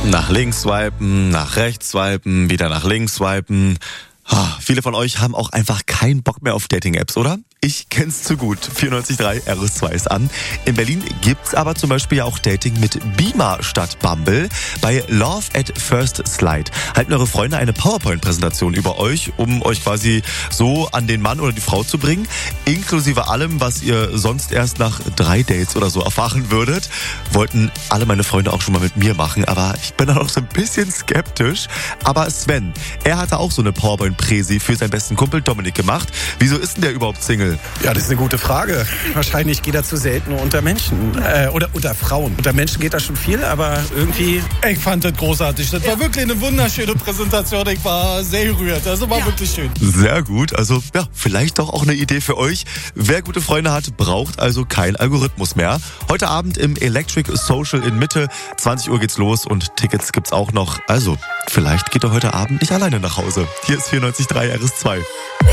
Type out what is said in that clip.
Nach links swipen, nach rechts swipen, wieder nach links swipen. Viele von euch haben auch einfach keinen Bock mehr auf Dating-Apps, oder? Ich kenn's zu gut. 94.3 RS2 ist an. In Berlin gibt's aber zum Beispiel ja auch Dating mit Beamer statt Bumble. Bei Love at First Slide halten eure Freunde eine PowerPoint-Präsentation über euch, um euch quasi so an den Mann oder die Frau zu bringen, inklusive allem, was ihr sonst erst nach 3 Dates oder so erfahren würdet. Wollten alle meine Freunde auch schon mal mit mir machen, aber ich bin da noch so ein bisschen skeptisch. Aber Sven, er hatte auch so eine PowerPoint-Präsi für seinen besten Kumpel Dominik gemacht. Wieso ist denn der überhaupt Single? Ja, das ist eine gute Frage. Wahrscheinlich geht er zu selten nur unter Menschen. Oder unter Frauen. Unter Menschen geht das schon viel, aber irgendwie... Ich fand das großartig. Das war wirklich eine wunderschöne Präsentation. Ich war sehr gerührt. Also war wirklich schön. Sehr gut. Also ja, vielleicht doch auch eine Idee für euch. Wer gute Freunde hat, braucht also keinen Algorithmus mehr. Heute Abend im Electric Social in Mitte. 20 Uhr geht's los und Tickets gibt's auch noch. Also, vielleicht geht er heute Abend nicht alleine nach Hause. Hier ist 94.3 RS2.